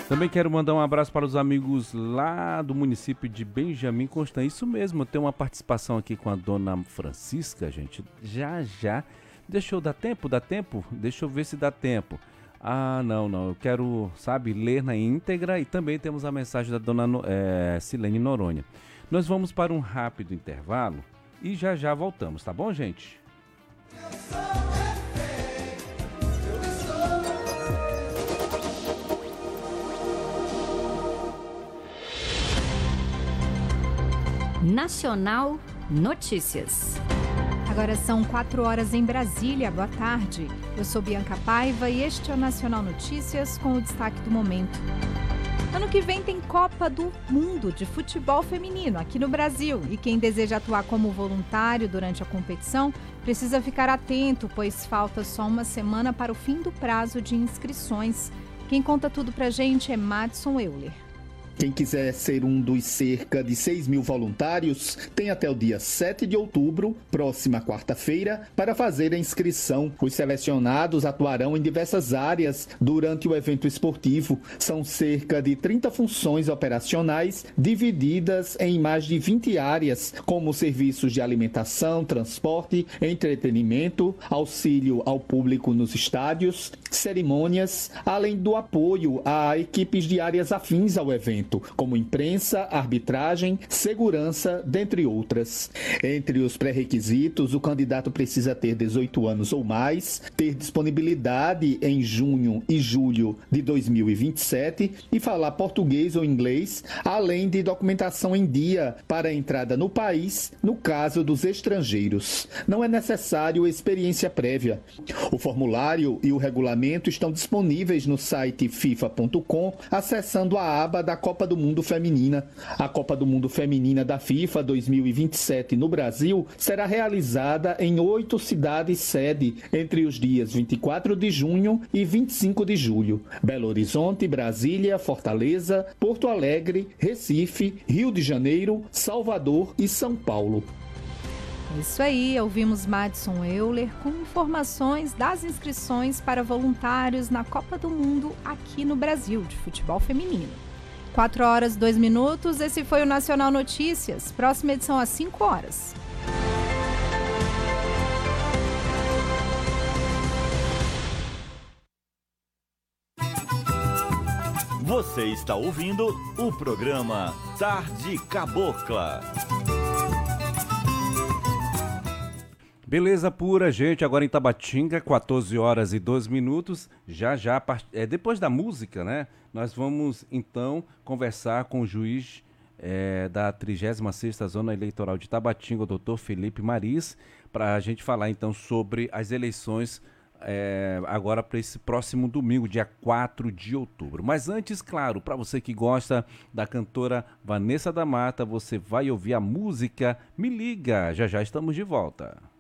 Também quero mandar um abraço para os amigos lá do município de Benjamin Constant. Isso mesmo, eu tenho uma participação aqui com a dona Francisca, gente. Já. Deixa eu dar tempo? Dá tempo? Deixa eu ver se dá tempo. Ah, não. Eu quero, ler na íntegra e também temos a mensagem da dona Silene Noronha. Nós vamos para um rápido intervalo e já voltamos, tá bom, gente? Nacional Notícias. Agora são 4 horas em Brasília. Boa tarde. Eu sou Bianca Paiva e este é o Nacional Notícias com o destaque do momento. Ano que vem tem Copa do Mundo de Futebol Feminino aqui no Brasil e quem deseja atuar como voluntário durante a competição precisa ficar atento, pois falta só uma semana para o fim do prazo de inscrições. Quem conta tudo pra gente é Madson Euler. Quem quiser ser um dos cerca de 6 mil voluntários tem até o dia 7 de outubro, próxima quarta-feira, para fazer a inscrição. Os selecionados atuarão em diversas áreas durante o evento esportivo. São cerca de 30 funções operacionais divididas em mais de 20 áreas, como serviços de alimentação, transporte, entretenimento, auxílio ao público nos estádios, cerimônias, além do apoio a equipes de áreas afins ao evento, como imprensa, arbitragem, segurança, dentre outras. Entre os pré-requisitos, o candidato precisa ter 18 anos ou mais, ter disponibilidade em junho e julho de 2027 e falar português ou inglês, além de documentação em dia para a entrada no país, no caso dos estrangeiros. Não é necessário experiência prévia. O formulário e o regulamento estão disponíveis no site fifa.com, acessando a aba da Copa do Mundo Feminina. A Copa do Mundo Feminina da FIFA 2027 no Brasil será realizada em 8 cidades-sede entre os dias 24 de junho e 25 de julho. Belo Horizonte, Brasília, Fortaleza, Porto Alegre, Recife, Rio de Janeiro, Salvador e São Paulo. Isso aí, ouvimos Madson Euler com informações das inscrições para voluntários na Copa do Mundo aqui no Brasil, de futebol feminino. 4 horas, 2 minutos, esse foi o Nacional Notícias. Próxima edição às 5 horas. Você está ouvindo o programa Tarde Cabocla. Beleza pura, gente. Agora em Tabatinga, 14 horas e 2 minutos. Depois da música, né? Nós vamos, então, conversar com o juiz da 36ª Zona Eleitoral de Tabatinga, o doutor Felipe Maris, para a gente falar, então, sobre as eleições agora para esse próximo domingo, dia 4 de outubro. Mas antes, claro, para você que gosta da cantora Vanessa da Mata, você vai ouvir a música Me Liga. Já estamos de volta.